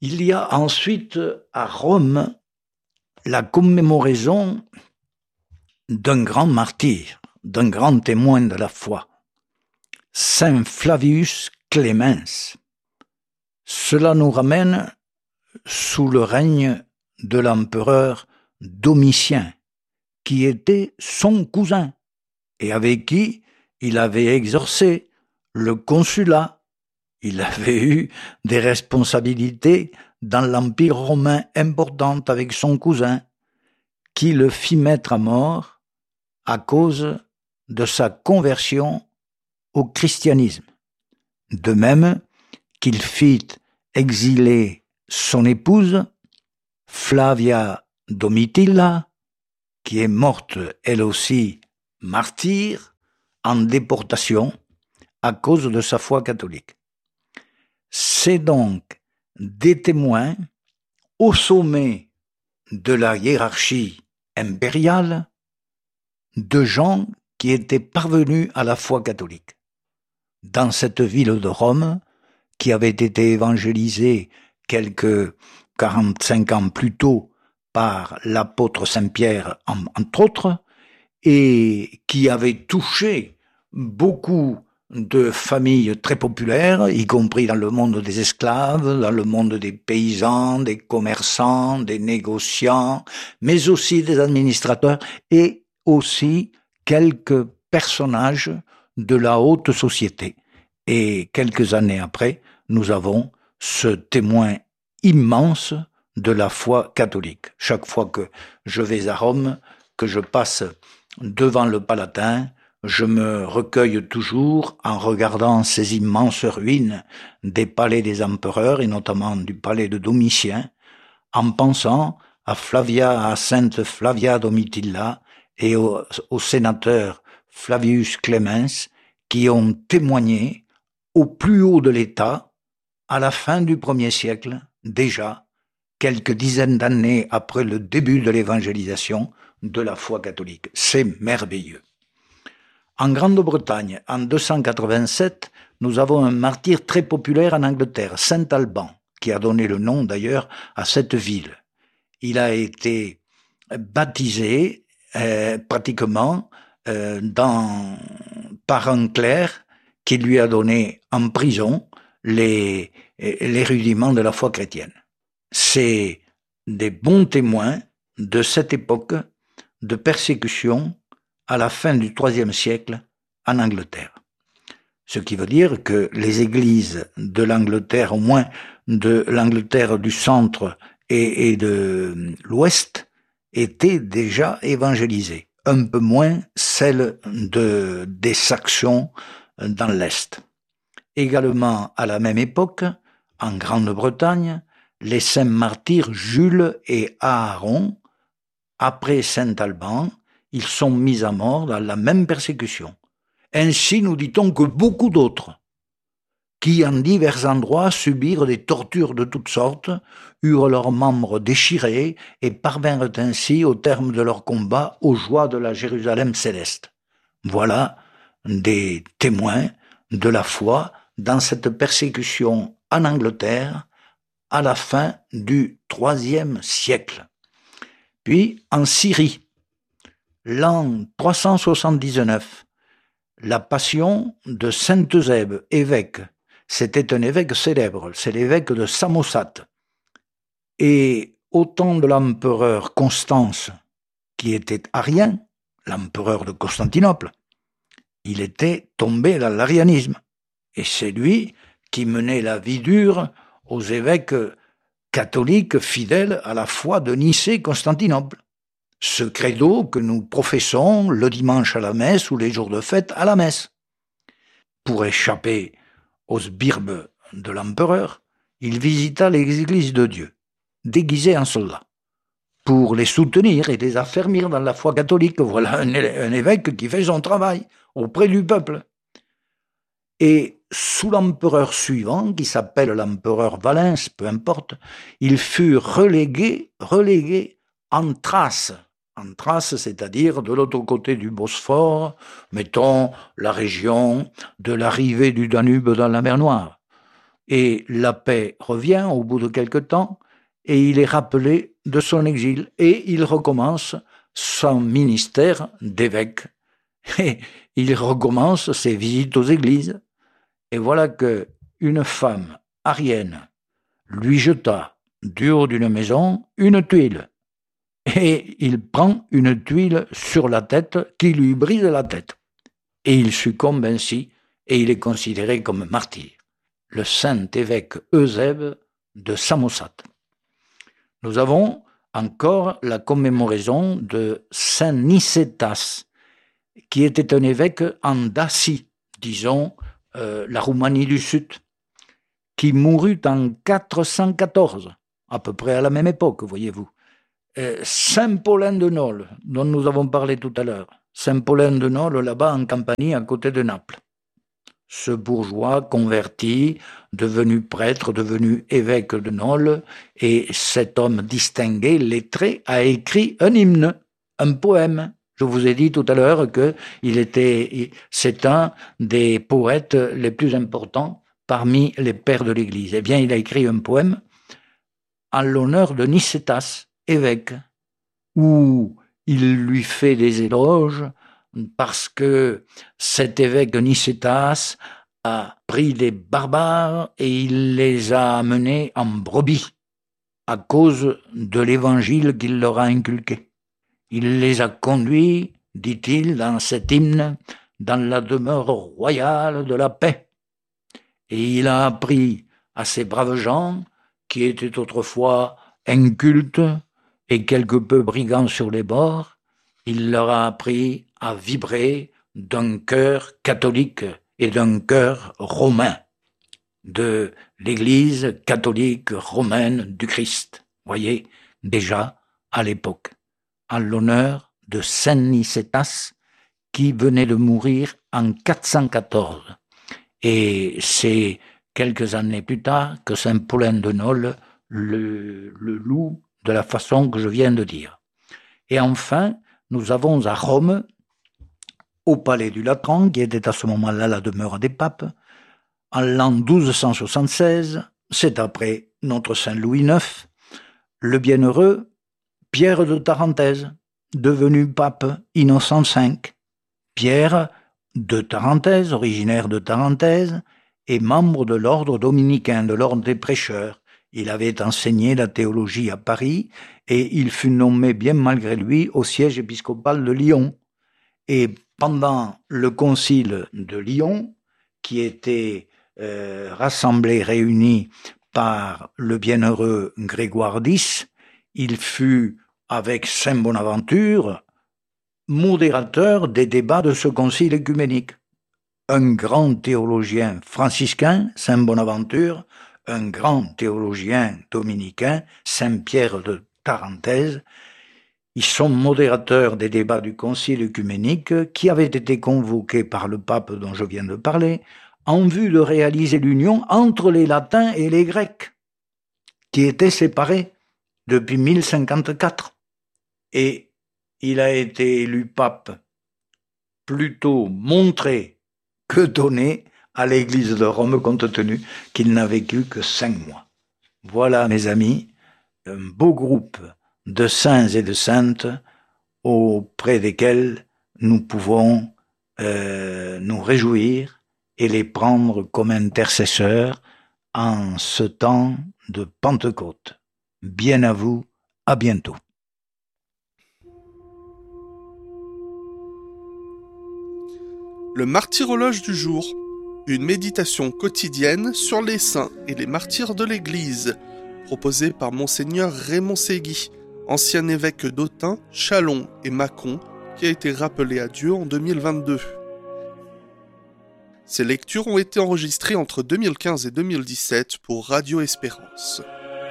Il y a ensuite à Rome la commémoration d'un grand martyr, d'un grand témoin de la foi, Saint Flavius Clemens. Cela nous ramène sous le règne de l'empereur Domitien, qui était son cousin et avec qui il avait exercé le consulat. Il avait eu des responsabilités dans l'Empire romain importantes avec son cousin, qui le fit mettre à mort à cause de sa conversion au christianisme. De même qu'il fit exiler son épouse, Flavia Domitilla, qui est morte elle aussi martyre en déportation à cause de sa foi catholique. C'est donc des témoins au sommet de la hiérarchie impériale de gens qui étaient parvenus à la foi catholique. Dans cette ville de Rome, qui avait été évangélisée quelques 45 ans plus tôt par l'apôtre Saint-Pierre, entre autres, et qui avait touché beaucoup de familles très populaires, y compris dans le monde des esclaves, dans le monde des paysans, des commerçants, des négociants, mais aussi des administrateurs et aussi quelques personnages de la haute société. Et quelques années après, nous avons ce témoin immense de la foi catholique. Chaque fois que je vais à Rome, que je passe devant le Palatin, je me recueille toujours en regardant ces immenses ruines des palais des empereurs et notamment du palais de Domitien, en pensant à Sainte Flavia Domitilla et au sénateur Flavius Clemens qui ont témoigné au plus haut de l'État à la fin du 1er siècle, déjà, quelques dizaines d'années après le début de l'évangélisation de la foi catholique. C'est merveilleux. En Grande-Bretagne, en 287, nous avons un martyr très populaire en Angleterre, Saint Alban, qui a donné le nom d'ailleurs à cette ville. Il a été baptisé pratiquement par un clerc qui lui a donné en prison les rudiments de la foi chrétienne. C'est des bons témoins de cette époque de persécution à la fin du IIIe siècle en Angleterre. Ce qui veut dire que les églises de l'Angleterre, au moins de l'Angleterre du centre et de l'ouest, étaient déjà évangélisées. Un peu moins celles des Saxons dans l'Est. Également à la même époque, en Grande-Bretagne, les saints martyrs Jules et Aaron, après Saint Alban, ils sont mis à mort dans la même persécution. Ainsi, nous dit-on que beaucoup d'autres, qui en divers endroits subirent des tortures de toutes sortes, eurent leurs membres déchirés et parvinrent ainsi, au terme de leur combat, aux joies de la Jérusalem céleste. Voilà des témoins de la foi dans cette persécution en Angleterre à la fin du IIIe siècle. Puis en Syrie, l'an 379, la passion de Saint Eusèbe, évêque. C'était un évêque célèbre, c'est l'évêque de Samosate. Et au temps de l'empereur Constance, qui était arien, l'empereur de Constantinople, il était tombé dans l'arianisme. Et c'est lui qui menait la vie dure aux évêques catholiques fidèles à la foi de Nicée-Constantinople. Ce credo que nous professons le dimanche à la messe ou les jours de fête à la messe. Pour échapper aux sbires de l'empereur, il visita les églises de Dieu, déguisé en soldat, pour les soutenir et les affermir dans la foi catholique. Voilà un évêque qui fait son travail auprès du peuple. Et sous l'empereur suivant, qui s'appelle l'empereur Valens, peu importe, il fut relégué en Thrace. En Thrace, c'est-à-dire de l'autre côté du Bosphore, mettons la région de l'arrivée du Danube dans la mer Noire. Et la paix revient au bout de quelque temps et il est rappelé de son exil et il recommence son ministère d'évêque. Et il recommence ses visites aux églises. Et voilà qu'une femme arienne lui jeta du haut d'une maison une tuile. Et il prend une tuile sur la tête qui lui brise la tête. Et il succombe ainsi et il est considéré comme martyr. Le saint évêque Eusèbe de Samosate. Nous avons encore la commémoration de saint Nicétas, qui était un évêque en Dacie, disons la Roumanie du Sud, qui mourut en 414, à peu près à la même époque, voyez-vous. Saint Paulin de Nole, dont nous avons parlé tout à l'heure. Saint Paulin de Nole, là-bas en Campanie, à côté de Naples. Ce bourgeois converti, devenu prêtre, devenu évêque de Nole, et cet homme distingué, lettré, a écrit un hymne, un poème. Je vous ai dit tout à l'heure que c'est un des poètes les plus importants parmi les pères de l'Église. Eh bien, il a écrit un poème en l'honneur de Nicétas, évêque, où il lui fait des éloges parce que cet évêque Nicétas a pris des barbares et il les a amenés en brebis à cause de l'évangile qu'il leur a inculqué. Il les a conduits, dit-il dans cet hymne, dans la demeure royale de la paix. Et il a appris à ces braves gens, qui étaient autrefois incultes et quelque peu brigands sur les bords, il leur a appris à vibrer d'un cœur catholique et d'un cœur romain, de l'Église catholique romaine du Christ. Voyez, déjà à l'époque, en l'honneur de Saint Nicétas, qui venait de mourir en 414. Et c'est quelques années plus tard que Saint Paulin de Nole le loue de la façon que je viens de dire. Et enfin, nous avons à Rome, au palais du Latran, qui était à ce moment-là la demeure des papes, en l'an 1276, c'est après notre Saint Louis IX, le bienheureux Pierre de Tarentaise, devenu pape Innocent V. Pierre de Tarentaise, originaire de Tarentaise, est membre de l'ordre dominicain, de l'ordre des prêcheurs. Il avait enseigné la théologie à Paris et il fut nommé bien malgré lui au siège épiscopal de Lyon. Et pendant le concile de Lyon, qui était rassemblé, réuni par le bienheureux Grégoire X, il fut, avec Saint Bonaventure, modérateur des débats de ce concile œcuménique. Un grand théologien franciscain, Saint Bonaventure, un grand théologien dominicain, Saint Pierre de Tarentaise, ils sont modérateurs des débats du concile œcuménique qui avait été convoqué par le pape dont je viens de parler, en vue de réaliser l'union entre les latins et les grecs, qui étaient séparés depuis 1054. Et il a été élu pape plutôt montré que donné à l'Église de Rome, compte tenu qu'il n'a vécu que 5 mois. Voilà, mes amis, un beau groupe de saints et de saintes auprès desquels nous pouvons nous réjouir et les prendre comme intercesseurs en ce temps de Pentecôte. Bien à vous, à bientôt. Le martyrologe du jour, une méditation quotidienne sur les saints et les martyrs de l'Église, proposée par Monseigneur Raymond Ségui, ancien évêque d'Autun, Châlons et Mâcon, qui a été rappelé à Dieu en 2022. Ces lectures ont été enregistrées entre 2015 et 2017 pour Radio Espérance.